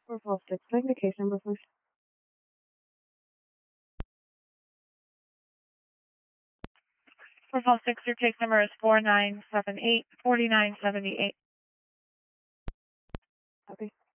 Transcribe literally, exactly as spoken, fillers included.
four four six, take the case number, please. four four six, your case number is four nine seven eight, four nine seven eight. Copy.